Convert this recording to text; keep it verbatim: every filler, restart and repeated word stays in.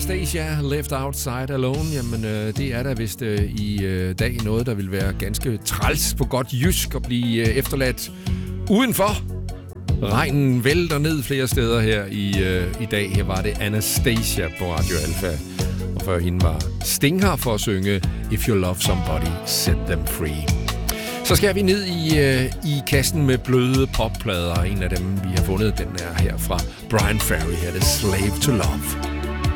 Anastasia, Left Outside Alone. Jamen, øh, det er der vist øh, i øh, dag noget, der vil være ganske træls på godt jysk at blive øh, efterladt udenfor. Regnen vælter ned flere steder her i, øh, i dag. Her var det Anastasia på Radio Alpha. Og før hende var Sting her for at synge If You Love Somebody, Set Them Free. Så skal vi ned i, øh, i kassen med bløde popplader. En af dem, vi har fundet, den er her fra Brian Ferry. Her er det Slave to Love.